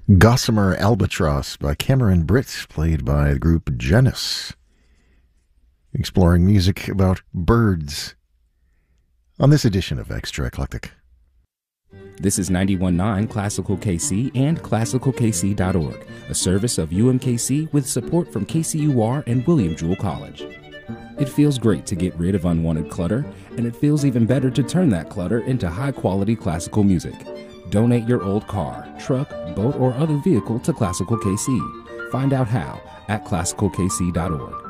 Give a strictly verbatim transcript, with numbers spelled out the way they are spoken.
Gossamer Albatross by Cameron Britt, played by the group Genesis, exploring music about birds on this edition of Extra Eclectic. This is ninety-one point nine Classical K C and classical k c dot org, a service of U M K C with support from K C U R and William Jewell College. It feels great to get rid of unwanted clutter, and it feels even better to turn that clutter into high-quality classical music. Donate your old car, truck, boat, or other vehicle to Classical K C. Find out how at classical k c dot org.